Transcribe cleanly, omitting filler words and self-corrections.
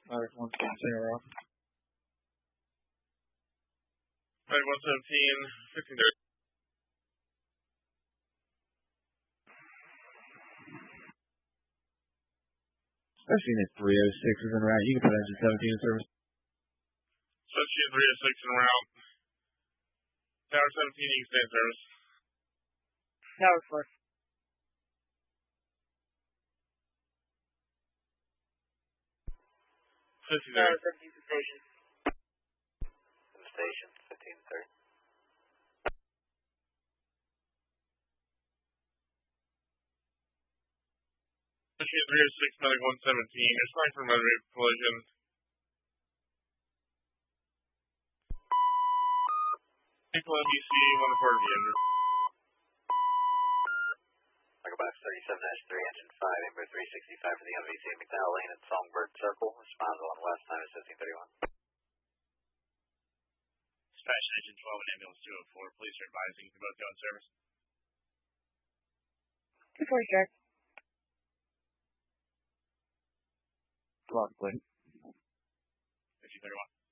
There's 1-0. Flight 117, 1530. Especially in 306 is en route. You can put engine 17 in service. Especially 306 en route. Tower 17, you can stay in service. Tower 4. Tower 17 to station. Station, 1530. Especially 306, medic 117. You're flying for motor collision. People NBC, 1 report of the engine. Microbox 37-3, engine 5, Amber 365 for the MVC, McDowell Lane at Songbird Circle. Responds on west, time is 1531. Dispatch engine 12 and ambulance 204. Police are advising to both go in service. 240 check. Clock, please. 1531.